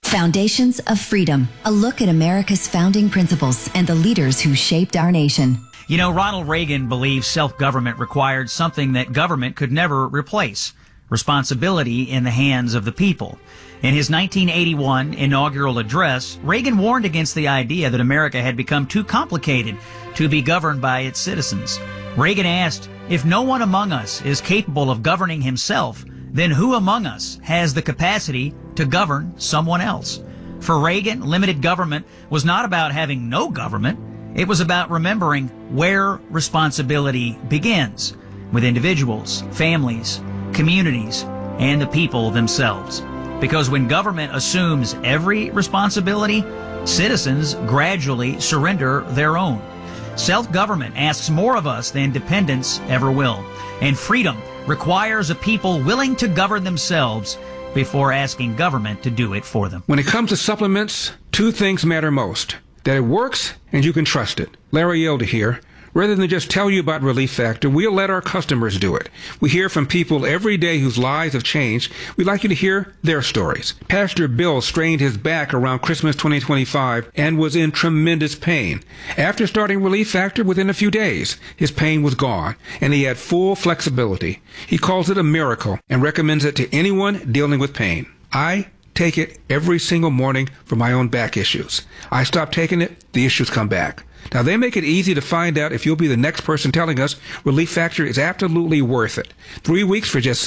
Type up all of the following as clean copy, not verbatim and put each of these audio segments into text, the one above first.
Foundations of Freedom, a look at America's founding principles and the leaders who shaped our nation. You know, Ronald Reagan believed self-government required something that government could never replace: responsibility in the hands of the people. In his 1981 inaugural address, Reagan warned against the idea that America had become too complicated to be governed by its citizens. Reagan asked, if no one among us is capable of governing himself, then who among us has the capacity to govern someone else? For Reagan, limited government was not about having no government. It was about remembering where responsibility begins, with individuals, families, communities, and the people themselves. Because when government assumes every responsibility, citizens gradually surrender their own. Self-government asks more of us than dependence ever will. And freedom requires a people willing to govern themselves before asking government to do it for them. When it comes to supplements, two things matter most: that it works and you can trust it. Larry Elder here. Rather than just tell you about Relief Factor, we'll let our customers do it. We hear from people every day whose lives have changed. We'd like you to hear their stories. Pastor Bill strained his back around Christmas 2025 and was in tremendous pain. After starting Relief Factor, within a few days, his pain was gone, and he had full flexibility. He calls it a miracle and recommends it to anyone dealing with pain. I take it every single morning for my own back issues. I stop taking it, the issues come back. Now, they make it easy to find out if you'll be the next person telling us Relief Factor is absolutely worth it. 3 weeks for just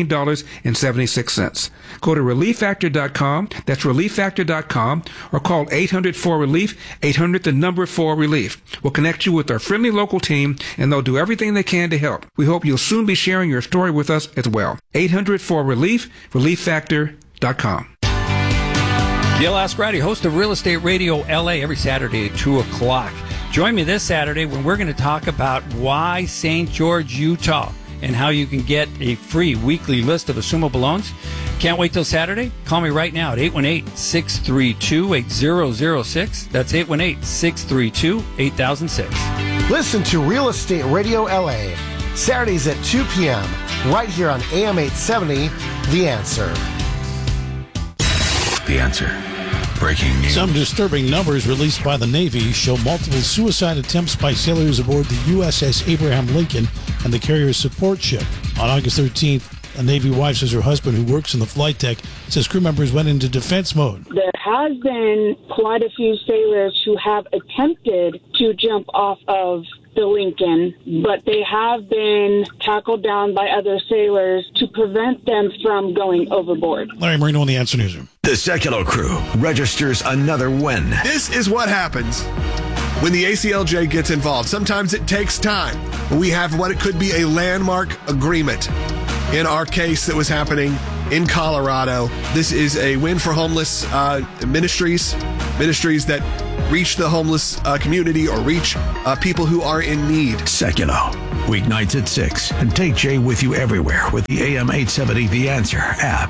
$17.76. Go to ReliefFactor.com, that's ReliefFactor.com, or call 800-4RELIEF, 800-4RELIEF. We'll connect you with our friendly local team, and they'll do everything they can to help. We hope you'll soon be sharing your story with us as well. 800-4RELIEF, ReliefFactor.com. Gil Ascarati, host of Real Estate Radio LA, every Saturday at 2 o'clock. Join me this Saturday when we're going to talk about why St. George, Utah, and how you can get a free weekly list of assumable loans. Can't wait till Saturday? Call me right now at 818-632-8006. That's 818-632-8006. Listen to Real Estate Radio LA, Saturdays at 2 p.m., right here on AM 870, The Answer. The Answer. Breaking news. Some disturbing numbers released by the Navy show multiple suicide attempts by sailors aboard the USS Abraham Lincoln and the carrier's support ship. On August 13th, a Navy wife says her husband, who works in the flight deck, says crew members went into defense mode. There has been quite a few sailors who have attempted to jump off of the Lincoln, but they have been tackled down by other sailors to prevent them from going overboard. Larry Marino on the Answer Newsroom. The Sekulow crew registers another win. This is what happens when the ACLJ gets involved. Sometimes it takes time. We have what it could be a landmark agreement. In our case that was happening in Colorado, this is a win for homeless ministries that reach the homeless community or reach people who are in need. Sekulow, weeknights at 6. And take Jay with you everywhere with the AM 870 The Answer app.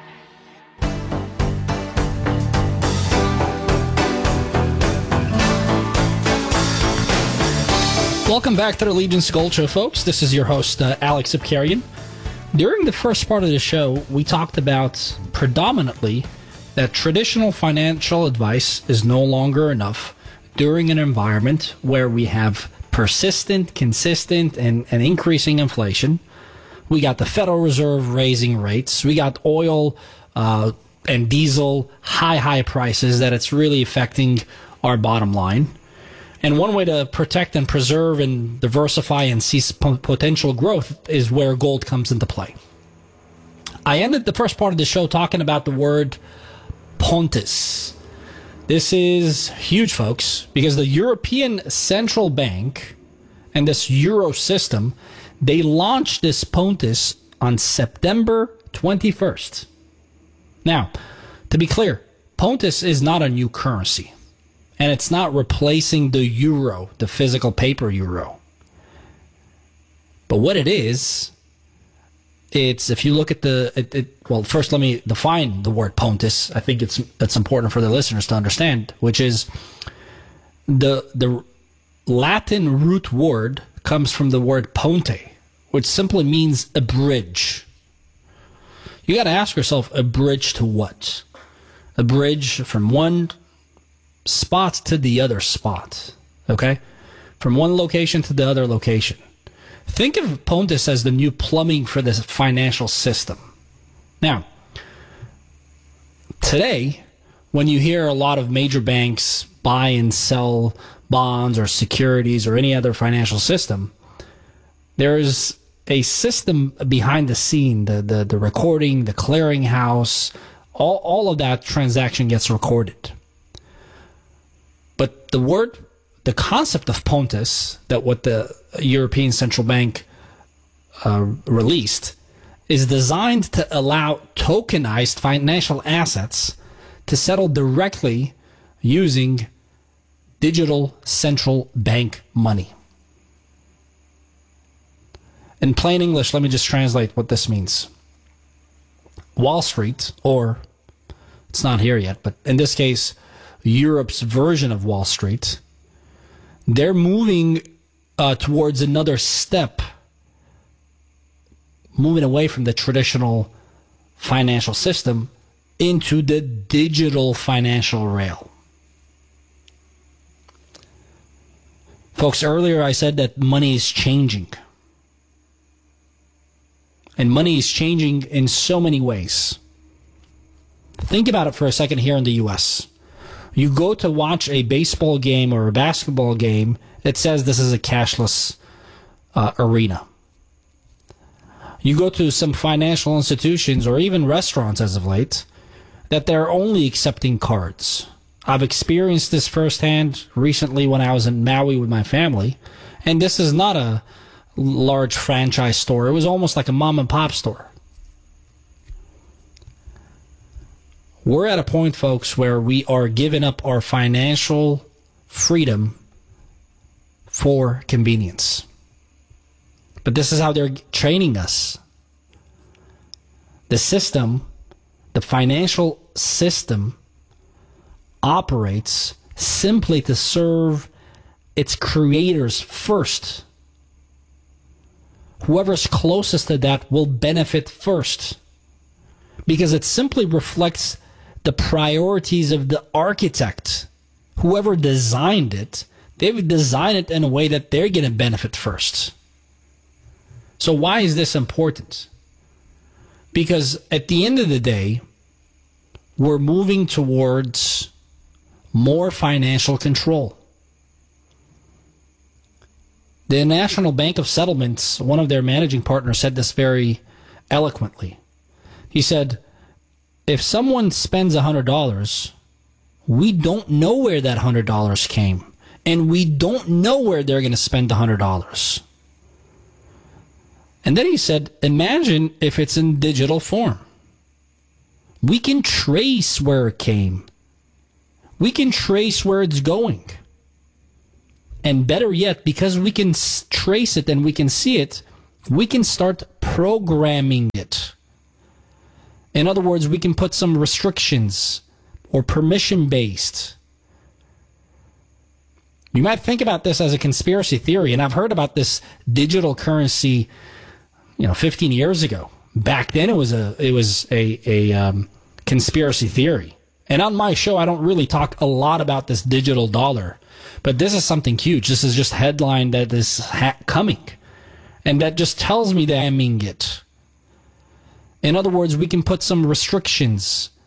Welcome back to the Allegiance Gold Show, folks. This is your host, Alex Zipkarian. During the first part of the show, we talked about predominantly that traditional financial advice is no longer enough during an environment where we have persistent, consistent, and increasing inflation. We got the Federal Reserve raising rates. We got oil and diesel high prices that it's really affecting our bottom line. And one way to protect and preserve and diversify and seize potential growth is where gold comes into play. I ended the first part of the show talking about the word Pontus. This is huge, folks, because the European Central Bank and this Euro system, they launched this Pontus on September 21st. Now, to be clear, Pontus is not a new currency. And it's not replacing the euro, the physical paper euro. But what it is, it's, if you look at well, first let me define the word Pontus. I think that's important for the listeners to understand, which is the Latin root word comes from the word ponte, which simply means a bridge. You got to ask yourself, a bridge to what? a bridge from one spot to the other spot, okay? From one location to the other location. Think of Pontus as the new plumbing for the financial system. Now, today, when you hear a lot of major banks buy and sell bonds or securities or any other financial system, there is a system behind the scene, the recording, the clearinghouse, all of that transaction gets recorded. But the concept of Pontus, that what the European Central Bank released, is designed to allow tokenized financial assets to settle directly using digital central bank money. In plain English, let me just translate what this means. Wall Street, or it's not here yet, but in this case, Europe's version of Wall Street, they're moving towards another step, moving away from the traditional financial system into the digital financial rail. Folks, earlier I said that money is changing. And money is changing in so many ways. Think about it for a second here in the U.S. You go to watch a baseball game or a basketball game, it says this is a cashless arena. You go to some financial institutions or even restaurants as of late, that they're only accepting cards. I've experienced this firsthand recently when I was in Maui with my family, and this is not a large franchise store. It was almost like a mom and pop store. We're at a point, folks, where we are giving up our financial freedom for convenience. But this is how they're training us. The system, the financial system, operates simply to serve its creators first. Whoever's closest to that will benefit first, because it simply reflects the priorities of the architect. Whoever designed it, they've designed it in a way that they're going to benefit first. So why is this important? Because at the end of the day, we're moving towards more financial control. The National Bank of Settlements, one of their managing partners, said this very eloquently. He said, if someone spends $100, we don't know where that $100 came, and we don't know where they're going to spend the $100. And then he said, imagine if it's in digital form. We can trace where it came. We can trace where it's going. And better yet, because we can trace it and we can see it, we can start programming it. In other words, we can put some restrictions or permission-based. You might think about this as a conspiracy theory, and I've heard about this digital currency, 15 years ago. Back then, it was a conspiracy theory. And on my show, I don't really talk a lot about this digital dollar. But this is something huge. This is just a headline that is coming. And that just tells me that I'm in it. In other words, we can put some restrictions